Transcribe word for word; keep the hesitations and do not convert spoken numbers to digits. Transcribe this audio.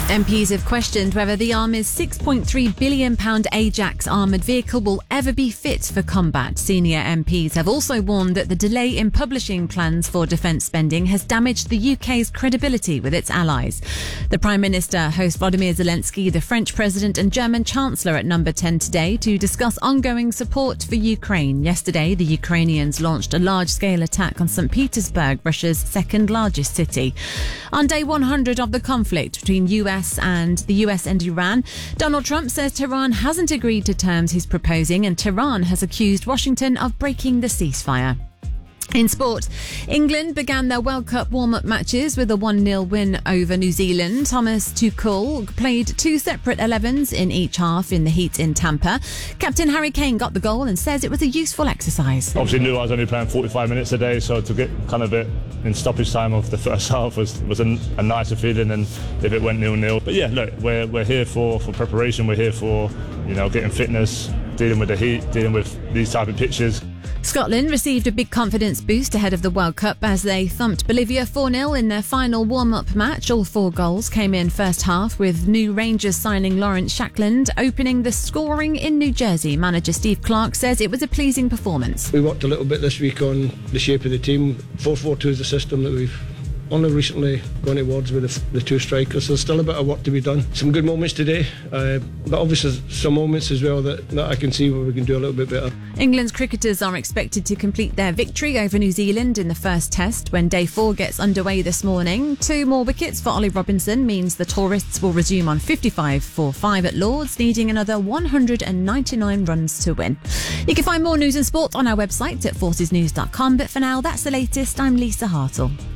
M Ps have questioned whether the Army's six point three billion pounds Ajax armoured vehicle will ever be fit for combat. Senior M Ps have also warned that the delay in publishing plans for defence spending has damaged the U K's credibility with its allies. The Prime Minister hosts Volodymyr Zelensky, the French President and German Chancellor at Number ten today to discuss ongoing support for Ukraine. Yesterday, the Ukrainians launched a large-scale attack on Saint Petersburg, Russia's second largest city. On day one hundred of the conflict between U S and the U S and Iran, Donald Trump says Tehran hasn't agreed to terms he's proposing, and Tehran has accused Washington of breaking the ceasefire. In sport, England began their World Cup warm-up matches with a one nil win over New Zealand. Thomas Tuchel played two separate elevens in each half in the heat in Tampa. Captain Harry Kane got the goal and says it was a useful exercise. Obviously knew I was only playing forty-five minutes a day, so to get kind of it in stoppage time of the first half was, was a, a nicer feeling than if it went nil nil. But yeah, look, we're, we're here for, for preparation, we're here for, you know, getting fitness, dealing with the heat, dealing with these type of pitches. Scotland received a big confidence boost ahead of the World Cup as they thumped Bolivia four nil in their final warm-up match. All four goals came in first half, with new Rangers signing Lawrence Shackland opening the scoring in New Jersey. Manager Steve Clarke says it was a pleasing performance. We worked a little bit this week on the shape of the team. four four two is the system that we've only recently gone towards with the, the two strikers, so there's still a bit of work to be done. Some good moments today, uh, but obviously some moments as well that, that I can see where we can do a little bit better. England's cricketers are expected to complete their victory over New Zealand in the first test when day four gets underway this morning. Two more wickets for Ollie Robinson means the tourists will resume on fifty-five for five at Lords, needing another one hundred ninety-nine runs to win. You can find more news and sport on our website at forces news dot com, but for now, that's the latest. I'm Lisa Hartle.